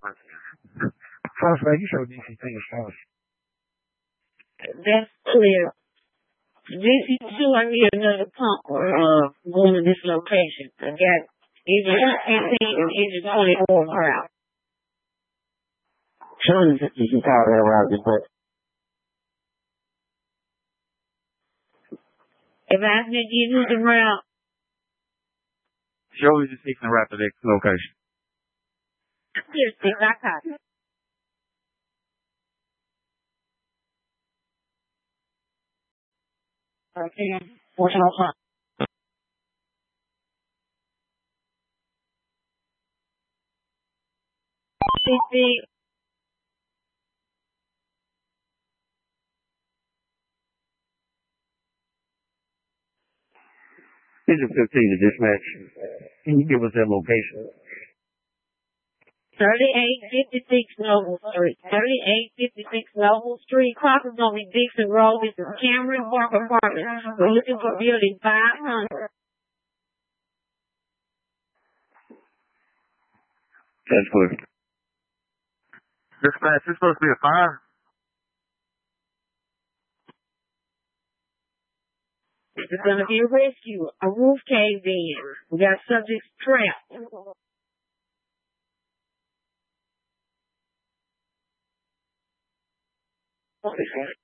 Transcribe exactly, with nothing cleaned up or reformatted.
First, man, you show D C T your house. That's clear. D C two, I need another pump for uh, going to this location. I got either eighteen or either twenty-four per hour. Surely you can call that around this way. If I can give you the route. Surely just taking the route to the next location. Yes, I got it. Okay, what's up? fifty. Engine fifteen to dispatch. Can you give us that location? thirty-eight fifty-six Noble Street. thirty-eight fifty-six Noble Street. Clock is going to be Dixon Road. This is Cameron Park Apartment. We're looking for building five hundred. That's good. Dispatch, it's supposed to be a fire. This is going to be a rescue. A roof caved in. We got subjects trapped. Okay.